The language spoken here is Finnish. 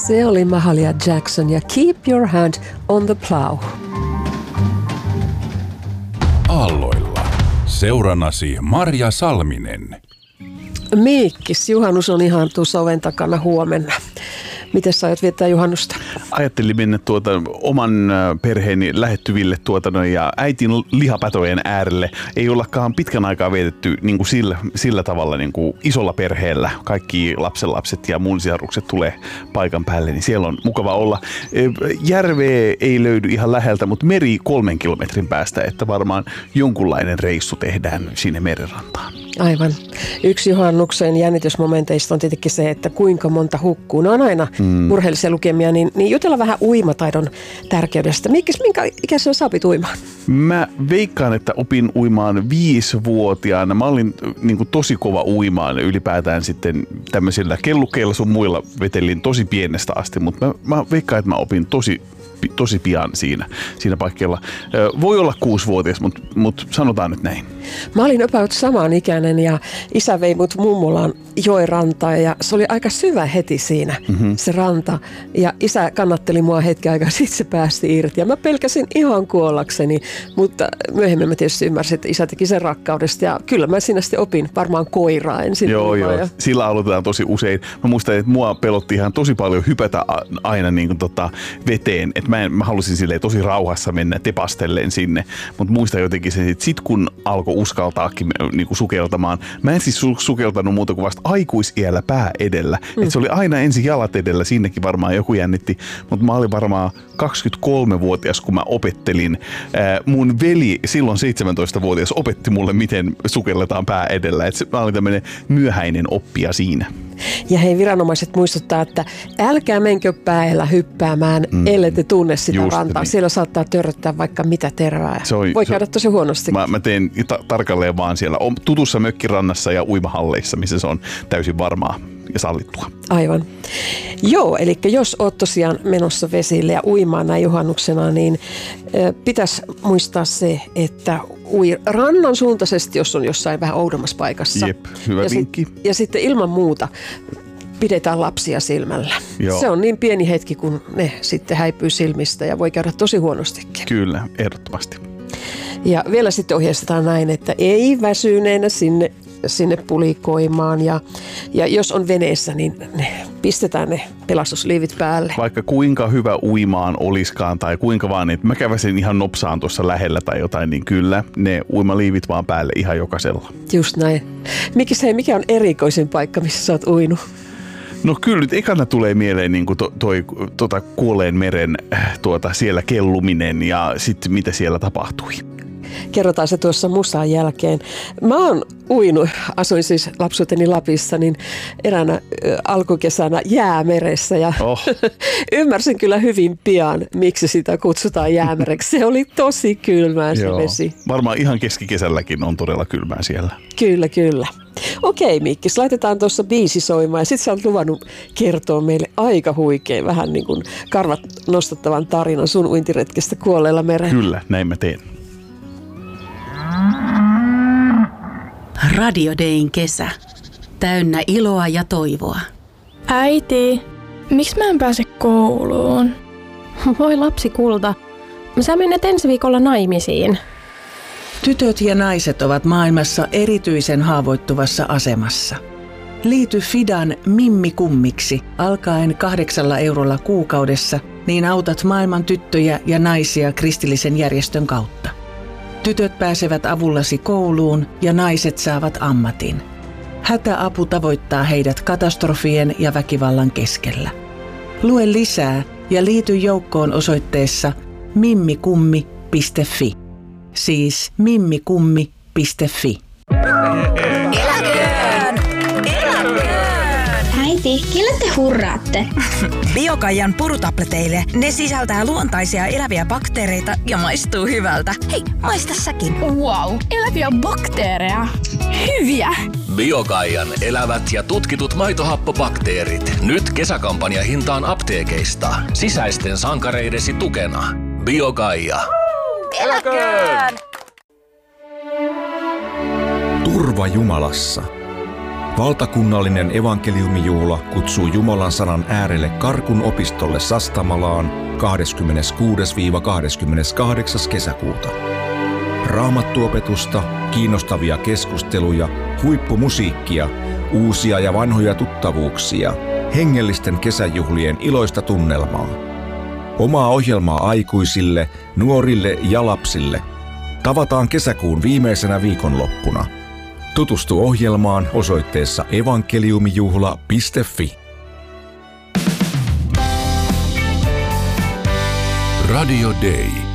Se oli Mahalia Jackson ja Keep Your Hand on the Plow. Aalloilla. Seurannasi Marja Salminen. Miikkis, juhannus on ihan tuossa oven takana huomenna. Miten sä aiot viettää juhannusta? Ajattelin mennä oman perheeni lähettyville ja äitin lihapätojen äärelle. Ei ollakaan pitkän aikaa vietetty niin kuin sillä tavalla niin kuin isolla perheellä. Kaikki lapsenlapset ja mun sisarukset tulee paikan päälle, niin siellä on mukava olla. Järveä ei löydy ihan läheltä, mutta meri 3 kilometrin päästä, että varmaan jonkunlainen reissu tehdään sinne merenrantaan. Aivan. Yksi juhannuksen jännitysmomenteista on tietenkin se, että kuinka monta hukkuu. Ne on aina murheellisia lukemia, niin jutella vähän uimataidon tärkeydestä. Minkä ikäisenä sä opit uimaan? Mä veikkaan, että opin uimaan 5-vuotiaana. Mä olin niin kuin tosi kova uimaan ylipäätään sitten tämmöisillä kellukkeilla sun muilla vetelin tosi pienestä asti, mutta mä veikkaan, että mä opin tosi pian siinä paikkeilla. Voi olla 6-vuotias, mutta sanotaan nyt näin. Mä olin about samaan ikäinen ja isä vei mut mummolaan joerantaan ja se oli aika syvä heti siinä se ranta. Ja isä kannatteli mua hetken aikaa, sit se päästi irti ja mä pelkäsin ihan kuollakseni, mutta myöhemmin mä tietysti ymmärsin, että isä teki sen rakkaudesta ja kyllä mä siinä sitten opin varmaan koiraa ensin. Joo. Sillä aloitetaan tosi usein. Mä muistan, että mua pelotti ihan tosi paljon hypätä aina niin kuin veteen, että mä halusin silleen tosi rauhassa mennä tepastelleen sinne, mutta muistan jotenkin sen, että sit kun alkoi uskaltaakin niinku sukeltamaan, mä en siis sukeltanut muuta kuin vasta aikuisiällä pää edellä. Et se oli aina ensin jalat edellä, sinnekin varmaan joku jännitti, mutta mä olin varmaan 23-vuotias, kun mä opettelin. Mun veli, silloin 17-vuotias, opetti mulle, miten sukelletaan pää edellä. Et mä olin tämmöinen myöhäinen oppija siinä. Ja hei, viranomaiset muistuttaa, että älkää menkö päällä hyppäämään, ellei te tunne sitä rantaa. Niin. Siellä saattaa törröttää vaikka mitä tervää. Voi käydä tosi huonosti. Mä teen tarkalleen vaan siellä tutussa mökkirannassa ja uimahalleissa, missä se on täysin varmaa ja sallittua. Aivan. Joo, eli jos oot tosiaan menossa vesille ja uimaan näin juhannuksena, niin pitäisi muistaa se, että ui rannan suuntaisesti, jos on jossain vähän oudommassa paikassa. Jep, hyvä vinkki. Ja sitten ilman muuta pidetään lapsia silmällä. Joo. Se on niin pieni hetki, kun ne sitten häipyy silmistä ja voi käydä tosi huonostikin. Kyllä, ehdottomasti. Ja vielä sitten ohjeistetaan näin, että ei väsyneenä sinne pulikoimaan ja jos on veneessä, niin pistetään ne pelastusliivit päälle. Vaikka kuinka hyvä uimaan oliskaan tai kuinka vaan, että mä käväsin ihan nopsaan tuossa lähellä tai jotain, niin kyllä ne uimaliivit vaan päälle ihan jokaisella. Just näin. Mikä on erikoisin paikka, missä sä oot uinut? No kyllä nyt ekana tulee mieleen niin kuin kuolleen meren siellä kelluminen ja sitten mitä siellä tapahtui. Kerrotaan se tuossa musan jälkeen. Mä oon uinut, asuin siis lapsuuteni Lapissa, niin eräänä alkukesänä jäämeressä ja ymmärsin kyllä hyvin pian, miksi sitä kutsutaan jäämereksi. Se oli tosi kylmää se vesi. Varmaan ihan keskikesälläkin on todella kylmää siellä. Kyllä. Okei, Mikkis, laitetaan tuossa biisi soimaan ja sit sä oot luvannut kertoa meille aika huikein vähän niin kuin karvat nostattavan tarinan sun uintiretkestä kuolleella merellä. Kyllä, näin mä teen. Radio Dayn kesä. Täynnä iloa ja toivoa. Äiti, miksi mä en pääse kouluun? Voi lapsi kulta. Sä menet ensi viikolla naimisiin. Tytöt ja naiset ovat maailmassa erityisen haavoittuvassa asemassa. Liity Fidan Mimmi Kummiksi alkaen 8 eurolla kuukaudessa, niin autat maailman tyttöjä ja naisia kristillisen järjestön kautta. Tytöt pääsevät avullasi kouluun ja naiset saavat ammatin. Hätäapu tavoittaa heidät katastrofien ja väkivallan keskellä. Lue lisää ja liity joukkoon osoitteessa mimmikummi.fi. Siis mimmikummi.fi. Äiti, kelle te hurraatte? Biokaijan purutableteille. Ne sisältää luontaisia eläviä bakteereita ja maistuu hyvältä. Hei, maista säkin. Wow, eläviä bakteereja. Hyviä! Biokaijan elävät ja tutkitut maitohappobakteerit. Nyt kesäkampanjahintaan apteekeista. Sisäisten sankareidesi tukena. Biokaija. Eläköön! Turva Jumalassa. Valtakunnallinen evankeliumijuhla kutsuu Jumalan sanan äärelle Karkun opistolle Sastamalaan 26-28. kesäkuuta. Raamattuopetusta, kiinnostavia keskusteluja, huippumusiikkia, uusia ja vanhoja tuttavuuksia, hengellisten kesäjuhlien iloista tunnelmaa. Omaa ohjelmaa aikuisille, nuorille ja lapsille. Tavataan kesäkuun viimeisenä viikonloppuna. Tutustu ohjelmaan osoitteessa evankeliumijuhla.fi. Radio Day.